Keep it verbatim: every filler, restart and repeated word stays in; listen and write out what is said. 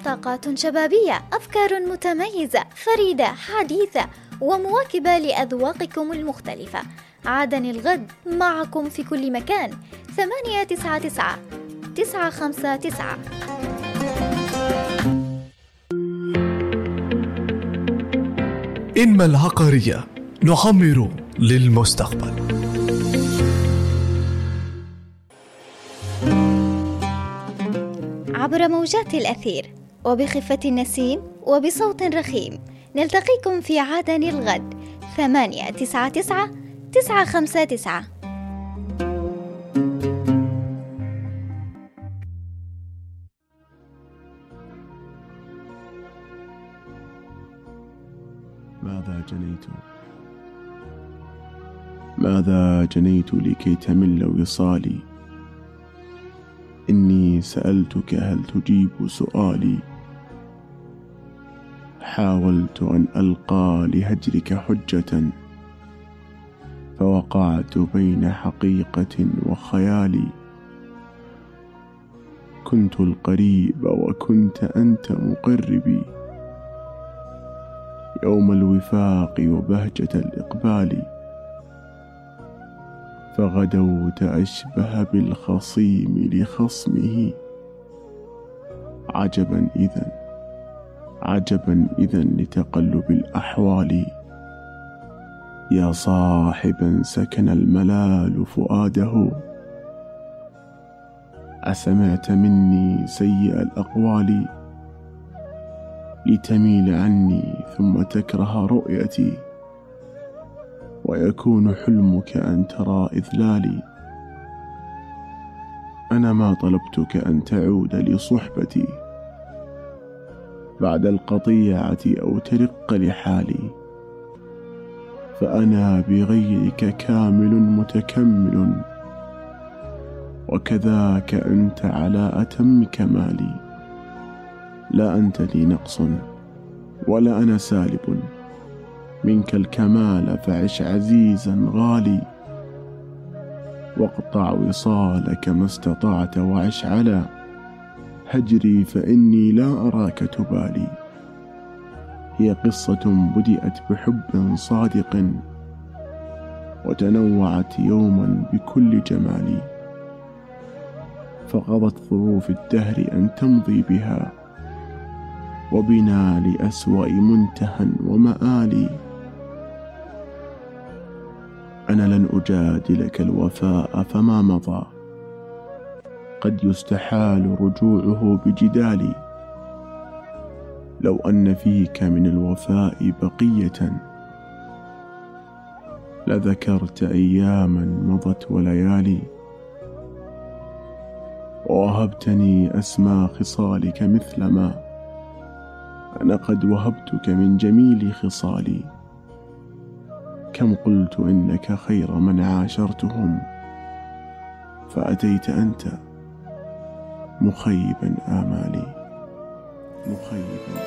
طاقات شبابية، أفكار متميزة فريدة حديثة ومواكبة لأذواقكم المختلفة. عدن الغد معكم في كل مكان. ثمانية تسعة تسعة تسعة خمسة تسعة. إنما العقارية نعمر للمستقبل. عبر موجات الأثير وبخفة النسيم وبصوت رخيم نلتقيكم في عدن الغد. ثمانية تسعة تسعة تسعة خمسة تسعة. ماذا جنيت ماذا جنيت لكي تمل وصالي؟ إني سألتك هل تجيب سؤالي؟ حاولت أن ألقى لهجرك حجة، فوقعت بين حقيقة وخيالي. كنت القريب وكنت أنت مقربي، يوم الوفاق وبهجة الإقبال. فغدوت أشبه بالخصيم لخصمه. عجبا إذن عجبا إذن لتقلب الأحوال. يا صاحبا سكن الملال فؤاده، أسمعت مني سيء الأقوال؟ لتميل عني ثم تكره رؤيتي، ويكون حلمك أن ترى إذلالي. أنا ما طلبتك أن تعود لصحبتي بعد القطيعة أو ترق لحالي، فأنا بغيرك كامل متكمل، وكذاك أنت على أتم كمالي. لا أنت لي نقص ولا أنا سالب منك الكمال، فعش عزيزا غالي، واقطع وصالك ما استطعت، وعش على هجري فإني لا أراك تبالي. هي قصة بدأت بحب صادق، وتنوعت يوما بكل جمالي، فقضت ظروف الدهر أن تمضي بها، وبنا لأسوأ منتهى ومآلي. أنا لن أجادلك الوفاء فما مضى، قد يستحال رجوعه بجدالي. لو أن فيك من الوفاء بقية، لذكرت أياما مضت وليالي، ووهبتني أسمى خصالك مثلما أنا قد وهبتك من جميل خصالي. كم قلت إنك خير من عاشرتهم، فأتيت أنت مخيبا آمالي. مخيبا